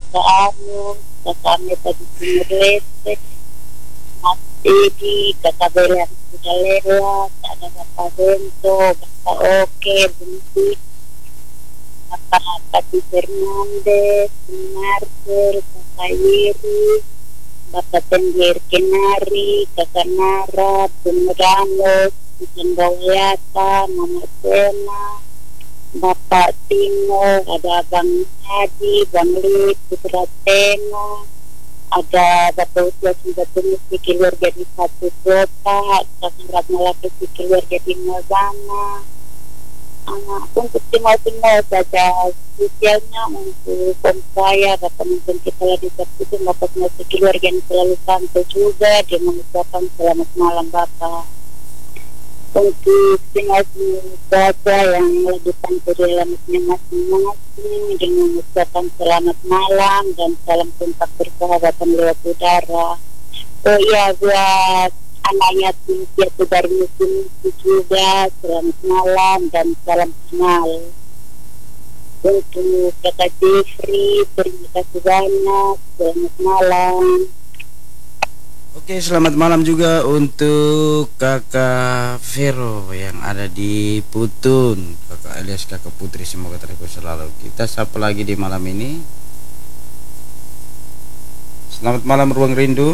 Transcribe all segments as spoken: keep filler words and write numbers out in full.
kakak Anu, kakak Anu tadi Timur-Leste, Mas Dedi, kakak Bella sudah lewat, ada Bapak Bento, Bapak Oke, Bunti, Bapak Tati Fernandez, Marcel, kakak Yiri, Bapak Tenggir Kenari, kakak Nara, Bung Ramos, Bukan Bawayata, Mama Sena, Bapak Timo, ada Bang Hadi, Bang Lid, Putra Teno, ada Bapak Usia Sumbatun Mesti keluarga di satu kota, Kakak Ratmalaki keluarga di Mazana. Uh, untuk timur-timur saja sosialnya untuk saya Bapak mungkin kita lagi itu Bapak Mesti keluarga yang selalu santai juga, dia mengucapkan selamat malam Bapak. Untuk timur saja yang lagi santai di alamatnya masing-masing dengan mengucapkan selamat malam dan salam kontak persahabatan lewat udara. Oh iya, buat anaknya Yaitu dari musim juga selamat malam dan salam kenal. Untuk kakak Jeffrey terima kasih banyak, selamat malam. Oke, selamat malam juga untuk kakak Vero yang ada di Putun, kakak alias kakak Putri, semoga terhibur selalu. Kita sapa lagi di malam ini. Selamat malam Ruang Rindu.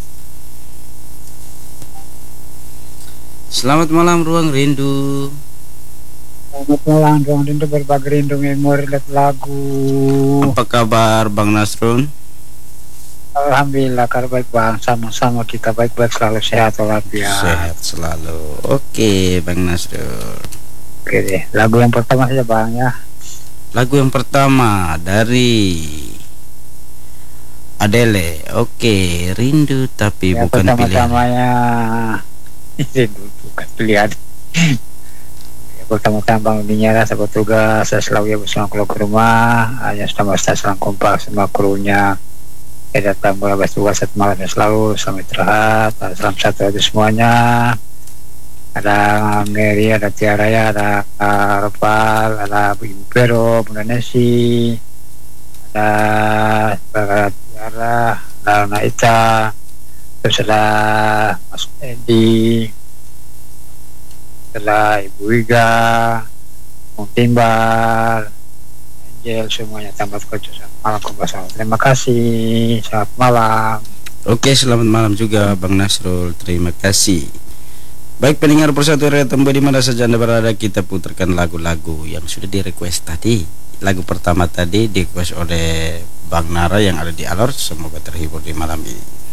Selamat malam Ruang Rindu. Selamat malam Ruang Rindu, berbagi rindu memori lagu. Apa kabar Bang Nasrun? Alhamdulillah kabar baik Bang, sama-sama kita baik-baik selalu sehat walafiat. Sehat selalu. Oke Bang Nasrun. Oke deh, lagu yang pertama saja Bang ya. Lagu yang pertama dari Adele. Oke, Rindu tapi ya, bukan pilihan. Pertama-tamanya rindu bukan pilihan. Ya, pertama-tama Bang Dinyara sahabat tugas, saya selalu ya bersama keluarga rumah, hanya sama saya selang kompak semua krunya. Ya datang berbahas tugas saat malam yang selalu sampai terhat. Salam satu itu semuanya. Ada Mary, ada Tiara ya, ada uh, Rapal, ada Ibu Pero, Bunda Nesi, ada uh, Tiara, ada Naita, terus ada Mas Edi, ada Ibu Wiga, Bung Timbal, Angel, semuanya tambah kerja. Malam kembali. Terima kasih. Selamat malam. Oke, selamat malam juga Bang Nasrul. Terima kasih. Baik pendengar Persatu Radio Tembo di mana saja Anda berada, kita putarkan lagu-lagu yang sudah di request tadi. Lagu pertama tadi di request oleh Bang Nara yang ada di Alor. Semoga terhibur di malam ini.